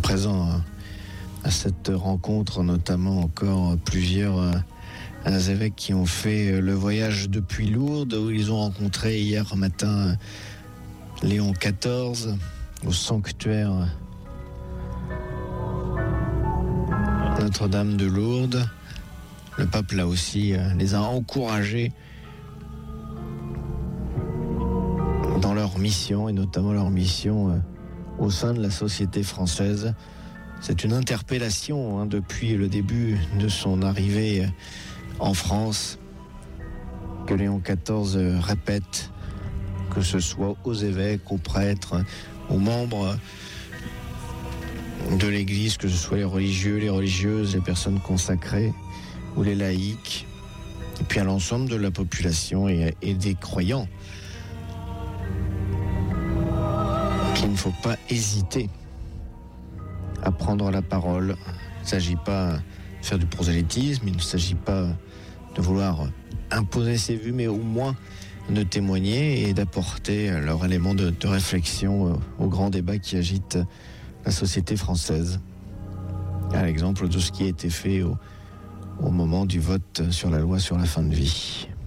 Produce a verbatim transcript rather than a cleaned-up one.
présents à, à cette rencontre, notamment encore plusieurs euh, évêques qui ont fait le voyage depuis Lourdes, où ils ont rencontré hier matin Léon quatorze au sanctuaire Notre-Dame de Lourdes. Le pape là aussi les a encouragés dans leur mission, et notamment leur mission au sein de la société française. C'est une interpellation hein, depuis le début de son arrivée en France que Léon quatorze répète, que ce soit aux évêques, aux prêtres, aux membres de l'Église, que ce soit les religieux, les religieuses, les personnes consacrées ou les laïcs, et puis à l'ensemble de la population et, et des croyants, qu'il ne faut pas hésiter à prendre la parole. Il ne s'agit pas de faire du prosélytisme, il ne s'agit pas de vouloir imposer ses vues, mais au moins de témoigner et d'apporter leur élément de, de réflexion au grand débat qui agite la société française, à l'exemple de ce qui a été fait au, au moment du vote sur la loi sur la fin de vie.